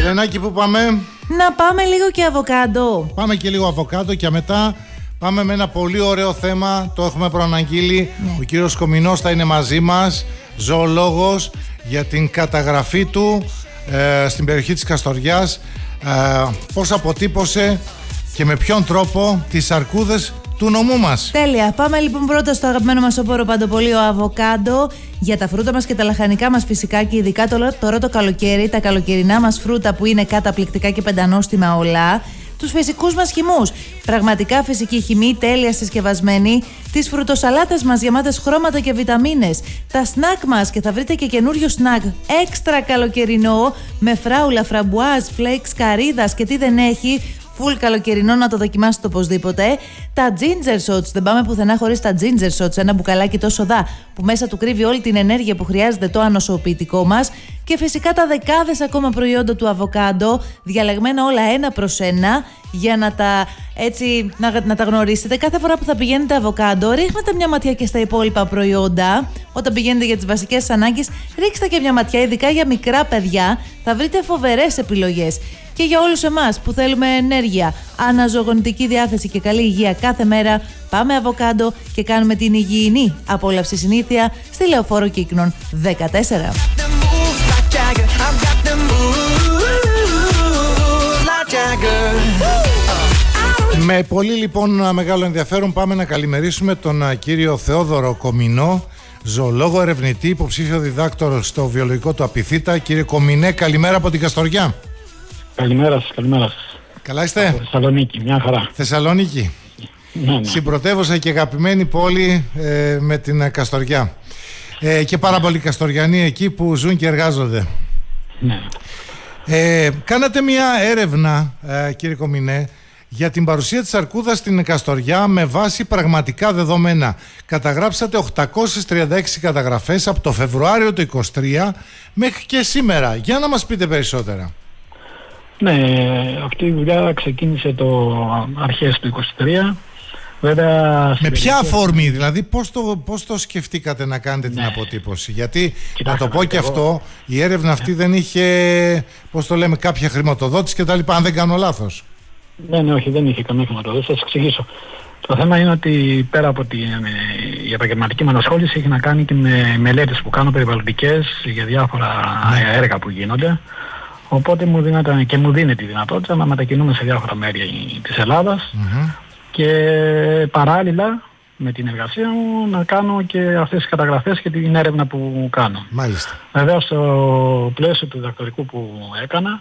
Ελενάκη, πού πάμε? Να πάμε λίγο και αβοκάντο. Πάμε και λίγο αβοκάντο και μετά πάμε με ένα πολύ ωραίο θέμα. Το έχουμε προαναγγείλει. Ο κύριος Κομινός θα είναι μαζί μας, ζωολόγος, για την καταγραφή του στην περιοχή της Καστοριάς. Πώς αποτύπωσε και με ποιον τρόπο τις αρκούδες του νομού μας. Τέλεια. Πάμε λοιπόν πρώτα στο αγαπημένο μας όπορο παντοπολείο αβοκάντο, για τα φρούτα μας και τα λαχανικά μας φυσικά, και ειδικά τώρα το καλοκαίρι, τα καλοκαιρινά μας φρούτα που είναι καταπληκτικά και πεντανόστιμα όλα. Τους φυσικούς μας χυμούς. Πραγματικά φυσική χυμή, τέλεια συσκευασμένη. Τις φρουτοσαλάτες μας γεμάτες χρώματα και βιταμίνες. Τα σνακ μας, και θα βρείτε και καινούριο σνακ έξτρα καλοκαιρινό, με φράουλα, φραμπουάζ, φλέξ, καρύδας και τι δεν έχει. Φουλ καλοκαιρινό, να το δοκιμάσετε οπωσδήποτε. Τα ginger shots, δεν πάμε πουθενά χωρίς τα ginger shots. Ένα μπουκαλάκι τόσο δα που μέσα του κρύβει όλη την ενέργεια που χρειάζεται το ανοσοποιητικό μας. Και φυσικά τα δεκάδες ακόμα προϊόντα του αβοκάντο, διαλεγμένα όλα ένα προς ένα, για να τα γνωρίσετε. Κάθε φορά που θα πηγαίνετε αβοκάντο, ρίχνετε μια ματιά και στα υπόλοιπα προϊόντα. Όταν πηγαίνετε για τις βασικές ανάγκες, ρίξτε και μια ματιά, ειδικά για μικρά παιδιά. Θα βρείτε φοβερές επιλογές. Και για όλους εμάς που θέλουμε ενέργεια, αναζωογονητική διάθεση και καλή υγεία κάθε μέρα, πάμε αβοκάντο και κάνουμε την υγιεινή απόλαυση συνήθεια στη Λεωφόρο Κύκνων 14. Με πολύ λοιπόν μεγάλο ενδιαφέρον πάμε να καλημερίσουμε τον κύριο Θεόδωρο Κομινό, ζωολόγο, ερευνητή, υποψήφιο διδάκτορο στο βιολογικό του Απιθύτα. Κύριε Κομινέ, καλημέρα από την Καστοριά. Καλημέρα σας, καλημέρα σας. Καλά είστε? Από Θεσσαλονίκη, μια χαρά. Θεσσαλονίκη. Ναι. Συμπρωτεύουσα και αγαπημένη πόλη με την Καστοριά. Και πάρα πολλοί Καστοριανοί εκεί που ζουν και εργάζονται. Ναι. Κάνατε μια έρευνα, κύριε Κομινέ, για την παρουσία της αρκούδας στην Καστοριά με βάση πραγματικά δεδομένα. Καταγράψατε 836 καταγραφές από το Φεβρουάριο του 2023 μέχρι και σήμερα. Για να μας πείτε περισσότερα. Ναι, αυτή η δουλειά ξεκίνησε το αρχές του 2023. Βέβαια, με ποια αφορμή, δηλαδή πώς το σκεφτήκατε να κάνετε την αποτύπωση? Γιατί, να το πω και αυτό, η έρευνα αυτή δεν είχε, κάποια χρηματοδότηση κτλ, αν δεν κάνω λάθος. Ναι, όχι, δεν είχε καμία χρηματοδότηση. Θα σας εξηγήσω. Το θέμα είναι ότι πέρα από η επαγγελματική μου ανασχόληση, έχει να κάνει και με μελέτες που κάνω περιβαλλοντικές για διάφορα έργα που γίνονται. Οπότε μου δίνεται τη δυνατότητα να μετακινούμε σε διάφορα μέρη της Ελλάδας και παράλληλα με την εργασία μου να κάνω και αυτές τις καταγραφές και την έρευνα που κάνω. Μάλιστα. Βέβαια στο πλαίσιο του διδακτορικού που έκανα,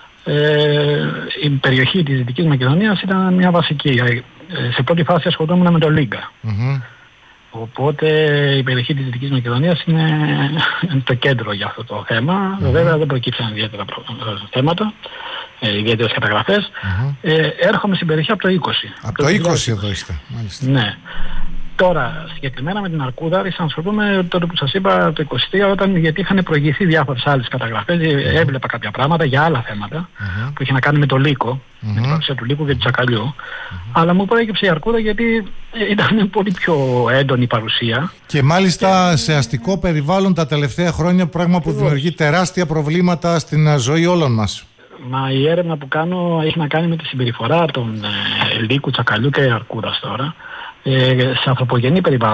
η περιοχή της Δυτικής Μακεδονίας ήταν μια βασική. Σε πρώτη φάση ασχολούμουν με το Λίγκα. Οπότε η περιοχή της Δυτικής Μακεδονίας είναι το κέντρο για αυτό το θέμα. Βέβαια δεν προκύψαν ιδιαίτερα θέματα, ιδιαίτερες καταγραφές. Έρχομαι στην περιοχή από το 20. Από το 20 εδώ είστε, μάλιστα. Ναι. Τώρα, συγκεκριμένα με την αρκούδα, ασχολούμαι τότε που σας είπα το 23, γιατί είχαν προηγηθεί διάφορες άλλες καταγραφές. Έβλεπα κάποια πράγματα για άλλα θέματα που είχε να κάνει με το λύκο, με την παρουσία του λύκου και του τσακαλιού. Αλλά μου προέκυψε η αρκούδα γιατί ήταν πολύ πιο έντονη η παρουσία. Και μάλιστα σε αστικό περιβάλλον τα τελευταία χρόνια, πράγμα που δημιουργεί τεράστια προβλήματα στην ζωή όλων μας. Μα η έρευνα που κάνω έχει να κάνει με τη συμπεριφορά των λύκου, τσακαλιού και αρκούδας τώρα σε ανθρωπογενή περιβάλλον.